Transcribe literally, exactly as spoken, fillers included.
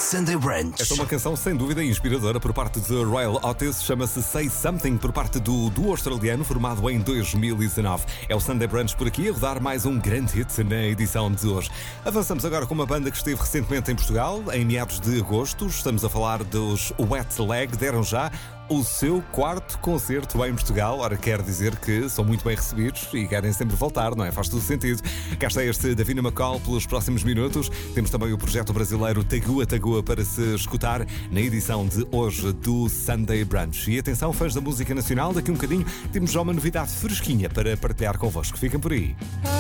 Sunday Brunch. Esta é uma canção sem dúvida inspiradora por parte de Royal Otis, chama-se Say Something por parte do duo australiano formado em dois mil e dezanove. É o Sunday Brunch por aqui a rodar mais um grande hit na edição de hoje. Avançamos agora com uma banda que esteve recentemente em Portugal, em meados de agosto. Estamos a falar dos Wet Leg, deram já o seu quarto concerto em Portugal. Ora, quer dizer que são muito bem recebidos e querem sempre voltar, não é? Faz todo sentido. Cá está este Davina McCall pelos próximos minutos. Temos também o projeto brasileiro Tagua Tagua para se escutar na edição de hoje do Sunday Brunch. E atenção, fãs da música nacional, daqui um bocadinho temos já uma novidade fresquinha para partilhar convosco. Fiquem por aí.